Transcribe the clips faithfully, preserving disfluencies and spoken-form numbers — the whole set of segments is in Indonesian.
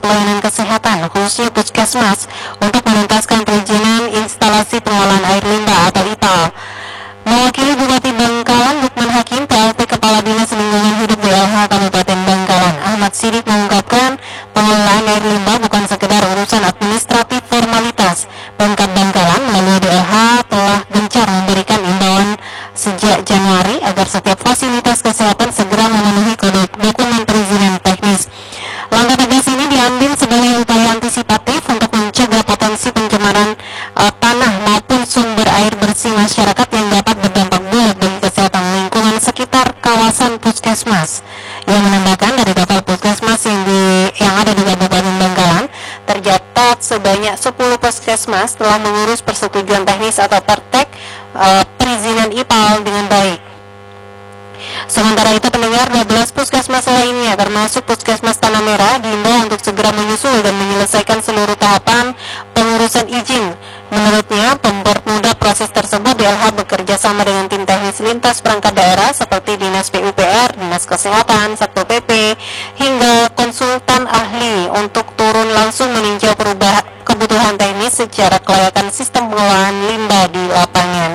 pelayanan kesehatan, khususnya puskesmas, untuk menuntaskan perizinan instalasi pengolahan air limbah atau I P A L. Mewakili Bupati Bangkalan, Lukman Hakim, P L T Kepala Dinas Lingkungan Hidup B L H Kabupaten Bangkalan, Ahmad Sidik mengungkapkan pengelolaan air limbah bukan sekedar urusan administratif formalitas. Pemkab Bangkalan melalui B L H telah gencar memberikan imbauan sejak Januari agar setiap fasilitas kesehatan segera memenuhi dokumen perizinan teknis. Langkah tegas ini diambil sebagai upaya antisipatif untuk mencegah potensi pencemaran uh, tanah maupun sumber air bersih masyarakat yang dapat berdampak buruk bagi kesehatan lingkungan sekitar kawasan puskesmas. Yang menambahkan dari total puskesmas yang, di, yang ada di Kabupaten Bangkalan, tercatat sebanyak sepuluh puskesmas telah mengurus persetujuan teknis atau pertek uh, perizinan I P A L dengan baik. Sementara itu, pendengar, dua belas puskesmas lainnya termasuk Puskesmas Tanah Merah diimbau untuk segera menyusul dan menyelesaikan seluruh tahapan pengurusan izin. Menurutnya, mempermudah proses tersebut, B L H bekerja sama dengan tim teknis lintas perangkat daerah seperti Dinas P U P R, Dinas Kesehatan, Satpol P P, hingga konsultan ahli untuk turun langsung meninjau perubahan kebutuhan teknis secara kelayakan sistem pengolahan limbah di lapangan.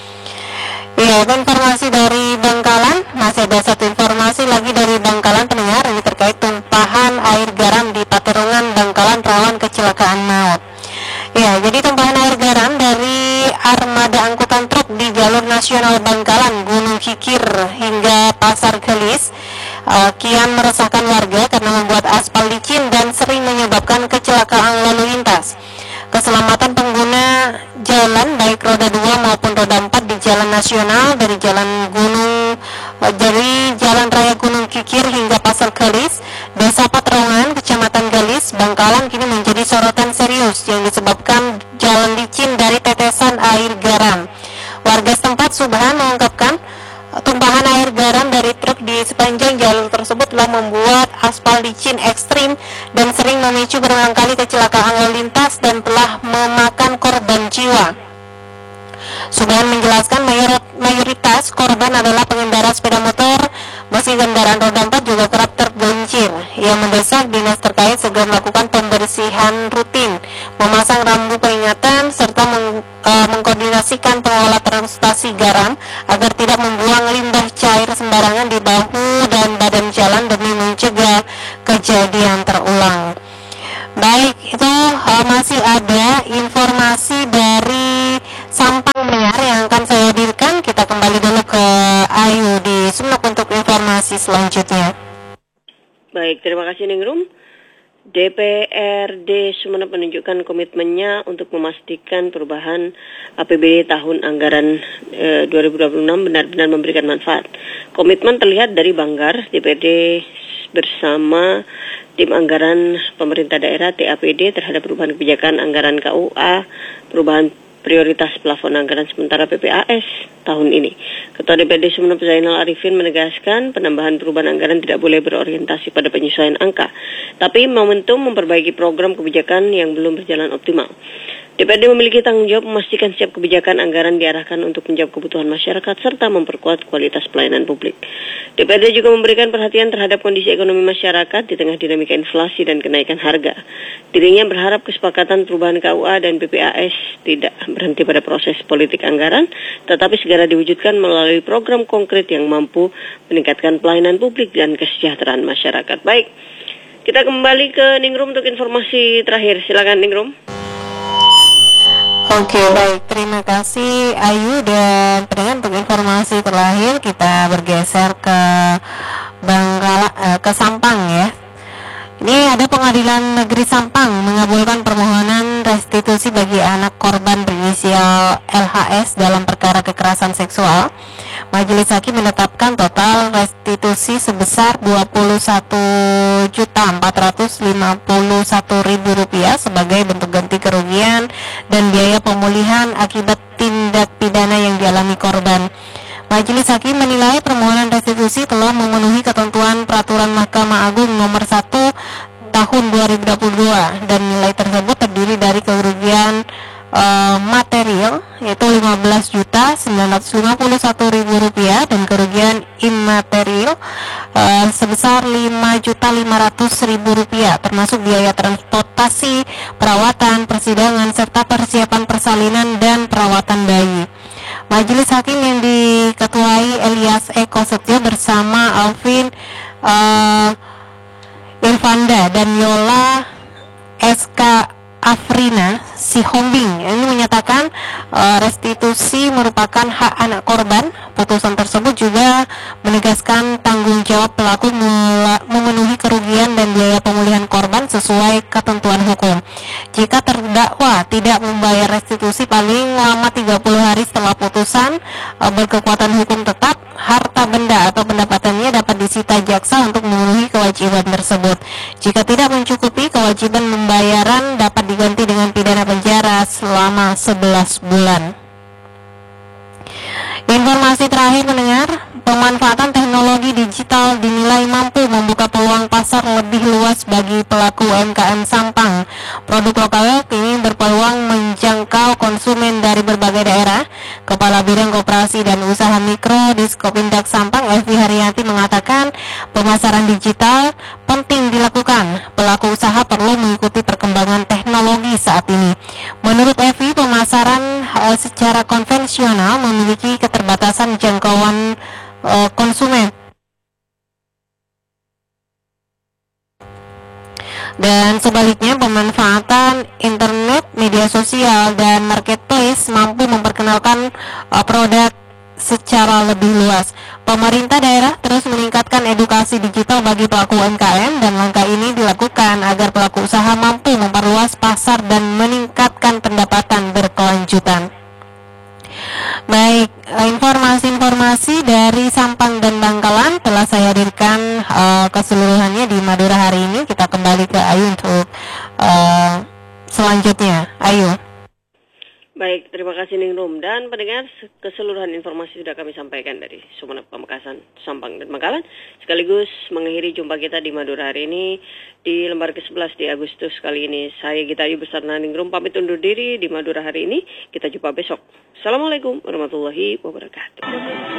Ya, informasi dari Bangkalan. Masih ada satu informasi lagi dari Bangkalan, pendengar, ini terkait tumpahan air garam di Paterungan Bangkalan rawan kecelakaan maut. Ya, jadi tumpahan air garam dari armada angkutan truk di jalur nasional Bangkalan, Gunung Kikir hingga Pasar Gelis uh, kian meresahkan warga karena membuat aspal licin dan sering menyebabkan kecelakaan lalu lintas. Keselamatan pengguna jalan baik roda dua maupun roda empat di jalan nasional dari jalan Gunung dari Jalan Raya Gunung Kikir hingga Pasar Gelis, Desa Paterungan, Kecamatan Gelis, Bangkalan kini menjadi sorotan serius yang disebabkan jalan licin dari tetesan air garam. Warga setempat Subhan mengungkapkan tumpahan air garam dari truk di sepanjang jalur tersebut telah membuat aspal licin ekstrim dan sering memicu berulang kali kecelakaan lalu lintas dan telah memakan korban jiwa. Subhan menjelaskan mayoritas korban adalah pengendara sepeda motor, meski kendaraan roda empat juga kerap tergelincir. Ia mendesak dinas terkait segera melakukan pembersihan rutin, memasang rambu peringatan, serta meng, e, mengkoordinasikan pengelola transportasi garam agar tidak membuang limbah cair sembarangan di bahu dan badan jalan demi mencegah kejadian terulang. Baik, itu uh, masih ada informasi dari Sampang Mengar yang akan saya hadirkan. Kita kembali dulu ke Ayu di Sumeneb untuk informasi selanjutnya. Baik, terima kasih Ningrum. D P R D Sumeneb menunjukkan komitmennya untuk memastikan perubahan A P B D tahun anggaran e, dua ribu dua puluh enam benar-benar memberikan manfaat. Komitmen terlihat dari Banggar, D P R D bersama tim anggaran pemerintah daerah T A P D terhadap perubahan kebijakan anggaran K U A, perubahan prioritas plafon anggaran sementara P P A S tahun ini. Ketua D P R D Sumeneb Zainal Arifin menegaskan penambahan perubahan anggaran tidak boleh berorientasi pada penyesuaian angka, tapi momentum memperbaiki program kebijakan yang belum berjalan optimal. D P R D memiliki tanggung jawab memastikan setiap kebijakan anggaran diarahkan untuk menjawab kebutuhan masyarakat serta memperkuat kualitas pelayanan publik. D P R D juga memberikan perhatian terhadap kondisi ekonomi masyarakat di tengah dinamika inflasi dan kenaikan harga. Dirinya berharap kesepakatan perubahan K U A dan P P A S tidak berhenti pada proses politik anggaran, tetapi segera diwujudkan melalui program konkret yang mampu meningkatkan pelayanan publik dan kesejahteraan masyarakat. Baik, kita kembali ke Ningrum untuk informasi terakhir. Silakan Ningrum. Oke, baik, terima kasih Ayu, dan pendengar untuk informasi terakhir kita bergeser ke Bangkala, eh, ke Sampang ya. Ini ada Pengadilan Negeri Sampang mengabulkan permohonan restitusi bagi anak korban berinisial L H S dalam perkara kekerasan seksual. Majelis Hakim menetapkan total restitusi sebesar dua puluh satu juta empat ratus lima puluh satu ribu rupiah sebagai bentuk ganti kerugian dan biaya pemulihan akibat tindak pidana yang dialami korban. Majelis Hakim menilai permohonan restitusi telah memenuhi ketentuan Peraturan Mahkamah Agung nomor satu tahun dua ribu dua puluh dua dan nilai tersebut terdiri dari kerugian uh, material yaitu lima belas juta sembilan ratus lima puluh satu ribu rupiah dan kerugian imaterial uh, sebesar lima juta lima ratus ribu rupiah termasuk biaya transaksi transportasi, perawatan, persidangan, serta persiapan persalinan dan perawatan bayi. Majelis Hakim yang diketuai Elias Eko Setio bersama Alvin uh, Irvanda dan Yola S K Afrina Sihombing ini menyatakan uh, restitusi merupakan hak anak korban. Putusan tersebut juga menegaskan tanggung jawab pelaku memenuhi kerugian dan biaya pemulihan korban sesuai ketentuan hukum. Jika terdakwa tidak membayar restitusi paling lama tiga puluh hari setelah putusan uh, berkekuatan hukum tetap, harta benda atau pendapatannya dapat disita jaksa untuk memenuhi kewajiban tersebut. Jika tidak mencukupi, kewajiban pembayaran dapat diganti dengan pidana penjara selama sebelas bulan. Informasi terakhir mendengar, pemanfaatan teknologi digital dinilai mampu membuka peluang pasar lebih luas bagi pelaku U M K M Sampang. Produk lokal ini berpeluang menjangkau konsumen dari berbagai daerah. Kepala Bidang Koperasi dan Usaha Mikro Diskopindak Sampang, Evi Haryanti mengatakan, pemasaran digital penting dilakukan. Pelaku usaha perlu mengikuti perkembangan teknologi saat ini. Menurut Evi, pemasaran uh, secara konvensional memiliki keterbatasan jangkauan uh, konsumen. Dan sebaliknya, pemanfaatan internet, media sosial, dan marketplace mampu memperkenalkan uh, produk secara lebih luas. Pemerintah daerah terus meningkatkan edukasi digital bagi pelaku U M K M dan langkah ini dilakukan agar pelaku usaha mampu memperluas pasar dan meningkatkan pendapatan berkelanjutan. Baik, informasi-informasi dari Sampang dan Bangkalan telah saya hadirkan uh, keseluruhannya di Madura hari ini. Kita kembali ke Ayu untuk uh, selanjutnya. Ayu. Baik, terima kasih Ningrum. Dan pendengar, keseluruhan informasi sudah kami sampaikan dari Sumeneb, Pamekasan, Sampang, dan Bangkalan. Sekaligus mengakhiri jumpa kita di Madura hari ini di lembar ke sebelas di Agustus kali ini. Saya Gita Ayu beserta Ningrum pamit undur diri di Madura hari ini. Kita jumpa besok. Assalamualaikum warahmatullahi wabarakatuh.